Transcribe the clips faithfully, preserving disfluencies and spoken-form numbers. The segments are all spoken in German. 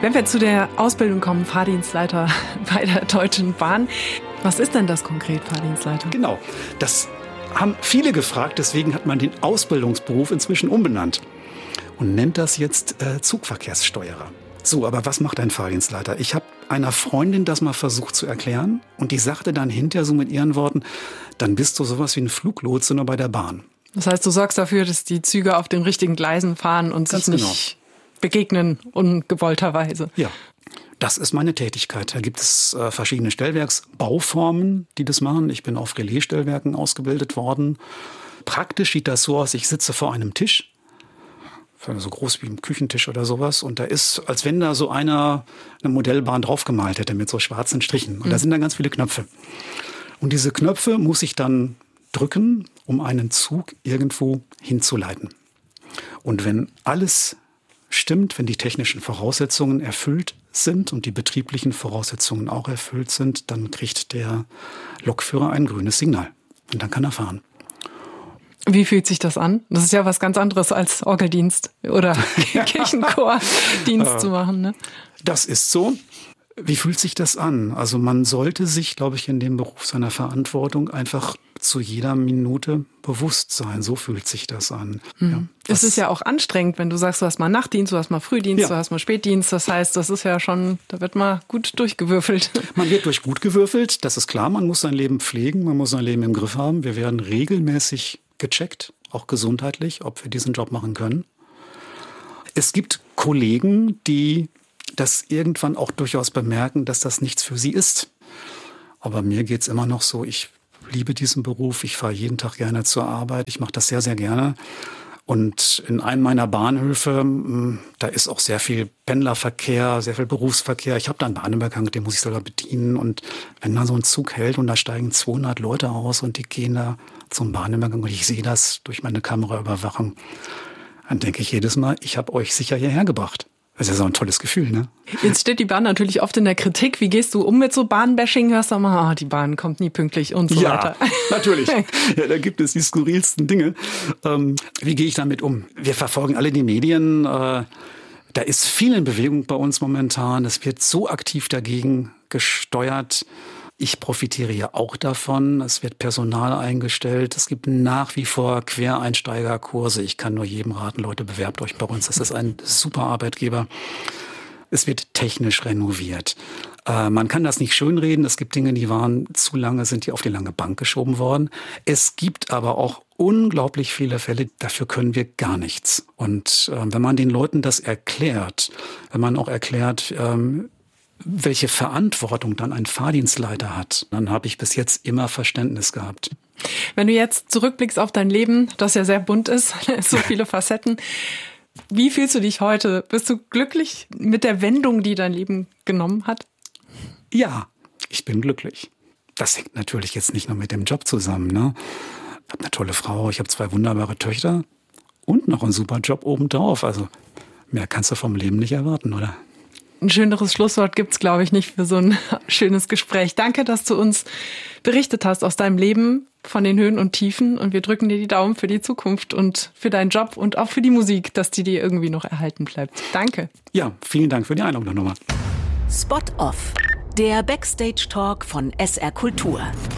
Wenn wir zu der Ausbildung kommen, Fahrdienstleiter bei der Deutschen Bahn, was ist denn das konkret, Fahrdienstleiter? Genau, das haben viele gefragt, deswegen hat man den Ausbildungsberuf inzwischen umbenannt und nennt das jetzt äh, Zugverkehrssteuerer. So, aber was macht ein Fahrdienstleiter? Ich habe einer Freundin das mal versucht zu erklären und die sagte dann hinterher so mit ihren Worten, dann bist du sowas wie ein Fluglotse nur bei der Bahn. Das heißt, du sorgst dafür, dass die Züge auf den richtigen Gleisen fahren und Ganz sich genau. nicht begegnen ungewollterweise. Ja, das ist meine Tätigkeit. Da gibt es äh, verschiedene Stellwerksbauformen, die das machen. Ich bin auf Relaisstellwerken ausgebildet worden. Praktisch sieht das so aus, ich sitze vor einem Tisch, so groß wie ein Küchentisch oder sowas. Und da ist, als wenn da so einer eine Modellbahn draufgemalt hätte mit so schwarzen Strichen. Und mhm. da sind dann ganz viele Knöpfe. Und diese Knöpfe muss ich dann drücken, um einen Zug irgendwo hinzuleiten. Und wenn alles stimmt, wenn die technischen Voraussetzungen erfüllt sind und die betrieblichen Voraussetzungen auch erfüllt sind, dann kriegt der Lokführer ein grünes Signal. Und dann kann er fahren. Wie fühlt sich das an? Das ist ja was ganz anderes als Orgeldienst oder Kirchenchordienst zu machen, ne? Das ist so. Wie fühlt sich das an? Also man sollte sich, glaube ich, in dem Beruf seiner Verantwortung einfach zu jeder Minute bewusst sein. So fühlt sich das an. Mhm. Ja, es ist ja auch anstrengend, wenn du sagst, du hast mal Nachtdienst, du hast mal Frühdienst, ja. du hast mal Spätdienst. Das heißt, das ist ja schon, da wird mal gut durchgewürfelt. Man wird durch gut gewürfelt, das ist klar. Man muss sein Leben pflegen, man muss sein Leben im Griff haben. Wir werden regelmäßig gecheckt, auch gesundheitlich, ob wir diesen Job machen können. Es gibt Kollegen, die das irgendwann auch durchaus bemerken, dass das nichts für sie ist. Aber mir geht's immer noch so, ich liebe diesen Beruf, ich fahre jeden Tag gerne zur Arbeit, ich mache das sehr, sehr gerne. Und in einem meiner Bahnhöfe, da ist auch sehr viel Pendlerverkehr, sehr viel Berufsverkehr. Ich habe da einen Bahnübergang, den muss ich sogar bedienen. Und wenn da so ein Zug hält und da steigen zweihundert Leute aus und die gehen da zum Bahnübergang und ich sehe das durch meine Kameraüberwachung, dann denke ich jedes Mal, ich habe euch sicher hierher gebracht. Das ist ja so ein tolles Gefühl, ne? Jetzt steht die Bahn natürlich oft in der Kritik. Wie gehst du um mit so Bahnbashing? Hörst du mal, ah, die Bahn kommt nie pünktlich und so ja, weiter. Natürlich. Ja, da gibt es die skurrilsten Dinge. Ähm, wie gehe ich damit um? Wir verfolgen alle die Medien. Äh, da ist viel in Bewegung bei uns momentan. Es wird so aktiv dagegen gesteuert. Ich profitiere ja auch davon. Es wird Personal eingestellt. Es gibt nach wie vor Quereinsteigerkurse. Ich kann nur jedem raten, Leute, bewerbt euch bei uns. Das ist ein super Arbeitgeber. Es wird technisch renoviert. Äh, man kann das nicht schönreden. Es gibt Dinge, die waren zu lange, sind die auf die lange Bank geschoben worden. Es gibt aber auch unglaublich viele Fälle, dafür können wir gar nichts. Und äh, wenn man den Leuten das erklärt, wenn man auch erklärt, ähm, welche Verantwortung dann ein Fahrdienstleiter hat, dann habe ich bis jetzt immer Verständnis gehabt. Wenn du jetzt zurückblickst auf dein Leben, das ja sehr bunt ist, so viele Facetten, wie fühlst du dich heute? Bist du glücklich mit der Wendung, die dein Leben genommen hat? Ja, ich bin glücklich. Das hängt natürlich jetzt nicht nur mit dem Job zusammen, ne? Ich habe eine tolle Frau, ich habe zwei wunderbare Töchter und noch einen super Job obendrauf. Also mehr kannst du vom Leben nicht erwarten, oder? Ein schöneres Schlusswort gibt's, glaube ich, nicht für so ein schönes Gespräch. Danke, dass du uns berichtet hast aus deinem Leben, von den Höhen und Tiefen. Und wir drücken dir die Daumen für die Zukunft und für deinen Job und auch für die Musik, dass die dir irgendwie noch erhalten bleibt. Danke. Ja, vielen Dank für die Einladung nochmal. Spot Off, der Backstage-Talk von S R Kultur.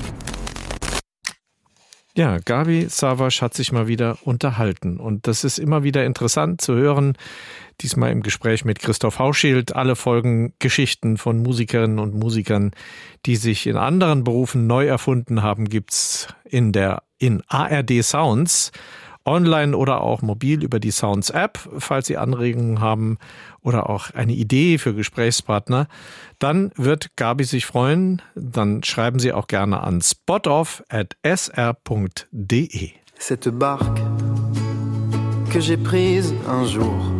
Ja, Gabi Savasch hat sich mal wieder unterhalten. Und das ist immer wieder interessant zu hören. Diesmal im Gespräch mit Christoph Hauschild. Alle Folgen Geschichten von Musikerinnen und Musikern, die sich in anderen Berufen neu erfunden haben, gibt's in der in A R D Sounds, online oder auch mobil über die Sounds App, falls Sie Anregungen haben oder auch eine Idee für Gesprächspartner. Dann wird Gabi sich freuen. Dann schreiben Sie auch gerne an spotoff at s r punkt d e. Cette barque que j'ai prise un jour